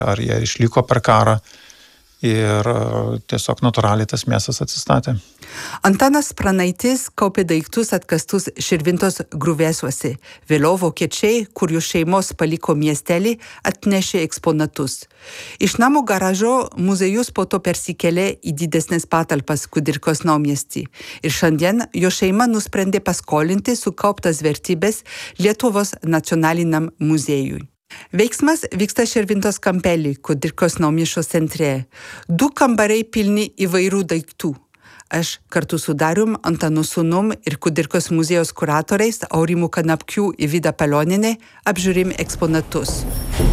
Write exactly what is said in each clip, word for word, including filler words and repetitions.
ar jie išliko per karą ir tiesiog natūraliai tas miestas atsistatė. Antanas Pranaitis kaupė daiktus atkastus Širvintos griuvėsiuose. Vėliau vokiečiai, kur jų šeimos paliko miestelį, atnešė eksponatus. Iš namų garažo muziejus po to persikėlė į didesnės patalpas Kudirkos naumiestį. Ir šiandien jo šeima nusprendė paskolinti sukauptas vertybės Lietuvos nacionaliniam muziejui. Veiksmas vyksta Širvintos kampely, Kudirkos naumiesčio centre. Du kambariai pilni įvairių daiktų. Aš kartu su Darium, Antanu sūnum ir Kudirkos muziejaus kuratoriais Aurimu Kanapkiu ir Vida Palioninė apžiūrim eksponatus.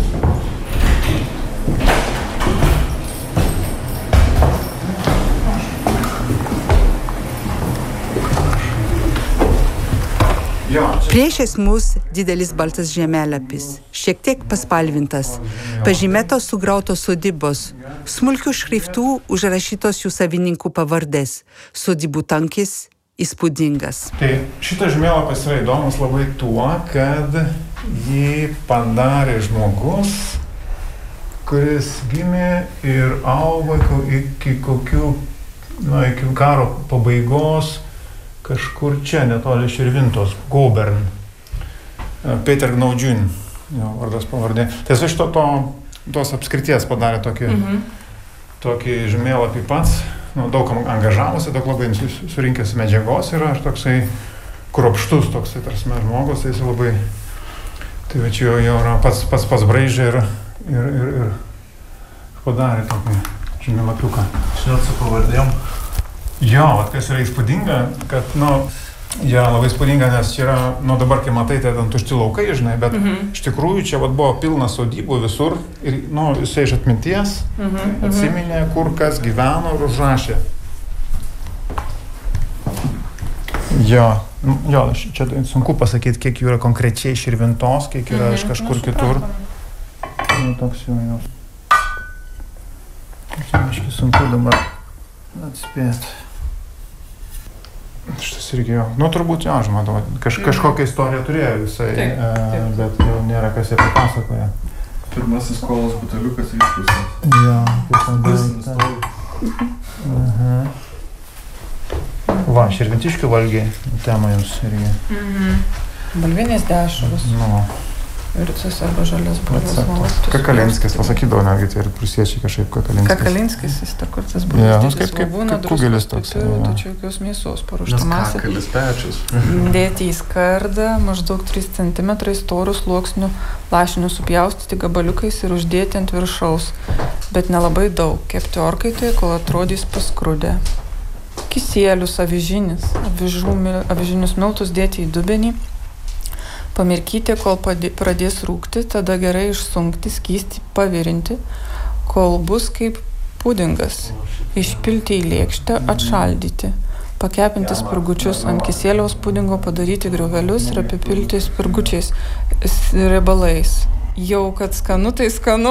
Priešais mus didelis baltas žemėlapis, šiek tiek paspalvintas, pažymėtos sugrautos sodybos, smulkių šriftų užrašytos jų savininkų pavardės, sodybų tankis įspūdingas. Tai šitas žemėlapis yra įdomus labai tuo, kad jį padarė žmogus, kuris gimė ir augo iki kokių, na, iki karo pabaigos, kažkur čia, netoli Širvintos, Gaubern, Peter Gnaudžiun, jo vardas pavardė. Tai aš to, to, tos apskrities padarė tokį, mhm. tokį žemėlapį pats, nu, daug angažavosi, daug labai surinkęs medžiagos yra, aš toksai kruopštus toksai, tarsi žmogus, tai jis labai, tai va čia jau yra pats, pats, pats braižė ir, ir, ir, ir padarė tokį žemėlapiuką. Žinot, su pavardėm? Jo, vat, kas yra įspūdinga, kad, nu, yra labai įspūdinga, nes čia yra, nu, dabar, kai matai, tai ten tušti laukai, žinai, bet mm-hmm. iš tikrųjų čia, vat, buvo pilna sodybų visur ir, nu, jisai iš atminties mm-hmm. atsiminė, kur kas gyveno ir užrašė. Jo, jo, čia sunku pasakyti, kiek jų yra konkrečiai Širvintos, kiek yra mm-hmm. iš kažkur nu, kitur. Nu, toks jau jau. Čia, aiškiai, sunku dabar atspėti. Šitas irgi jau, nu turbūt jo, aš matau, kaž, kažkokią istoriją turėjo visai, taip, taip. E, bet jau nėra kas jie papasakoja. Pirmasis kolos buteliukas viskas. Jo, kaip Aha. Va, širvintiškių valgiai, tema jums irgi. Mhm. Balvinės dešros. Nu. Virtus arba žalias bulves. Kakalinskis, pasakydavo netgi, tai ir prūsiečiai kažkaip Kakalinskis. Kakalinskis, jis ta kartas bulves. Ja, kaip, kaip, kaip kugelis toks. Tačiau jokios mėsos paruošta masė. Kakalis pečius. Dėti į skardą, maždaug trys centimetrai storų sluoksnių lašinių supjaustyti gabaliukais ir uždėti ant viršaus, bet nelabai daug. Kepti orkaitoje, kol atrodys paskrudę. Kisielius, avižinis, avižinius miltus dėti į dubenį. Pamirkyti, kol pradės rūgti, tada gerai išsunkti, skysti, pavirinti, kol bus kaip pudingas. Išpilti į lėkštę, atšaldyti. Pakepinti spirgučius ant kisėliaus pudingo, padaryti griovelius ir apipilti spirgučiais riebalais. Jau kad skanu, tai skanu.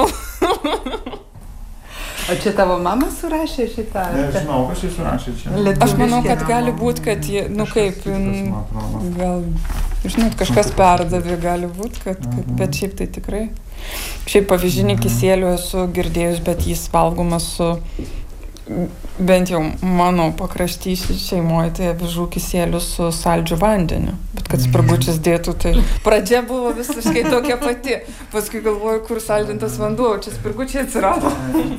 O čia tavo mama surašė šitą? Nežinau, kas jis surašė čia. Aš manau, kad gali būti, kad jie, nu kaip, gal, žinot, kažkas perdavė, gali būti, kad, kad, bet šiaip tai tikrai. Šiaip pavyzdinį kisėlių esu girdėjus, bet jis valgomas su, bent jau mano pakraštys šeimoje, tai avižų kisėlius su saldžiu vandeniu. Bet kad spirgučius dėtų, tai pradžia buvo visiškai tokia pati. Paskui galvoju, kur saldintas vanduo, čia spirgučiai atsirado.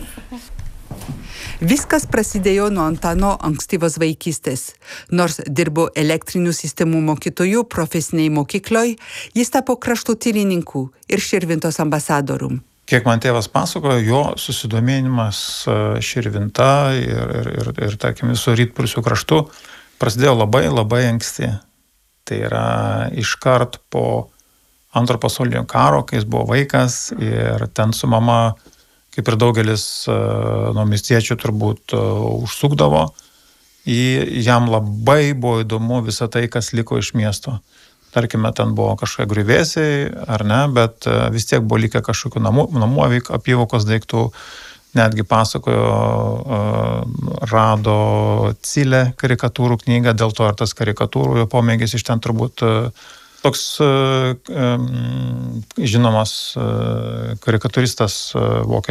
Viskas prasidėjo nuo Antano ankstyvos vaikystės. Nors dirbo elektrinių sistemų mokytojų profesiniai mokykloj, jis tapo kraštotyrininku ir Širvintos ambasadorum. Kiek man tėvas pasakojo, jo susidomėjimas Širvinta ir, ir, ir, ir tarkim, visų rytprūsių kraštų prasidėjo labai, labai anksti. Tai yra iškart po antro pasaulinio karo, kai jis buvo vaikas ir ten su mama, kaip ir daugelis nuo miestiečių turbūt užsukdavo, į jam labai buvo įdomu visą tai, kas liko iš miesto. Tarkime, ten buvo kažkokie griuvėsiai, ar ne, bet vis tiek buvo likę kažkokių namų, namų apyvokos daiktų. Netgi pasakojo, rado Cilę karikatūrų knygą, dėl to ir tas karikatūrų jo pomėgis iš ten turbūt toks žinomas karikatūristas vokietis.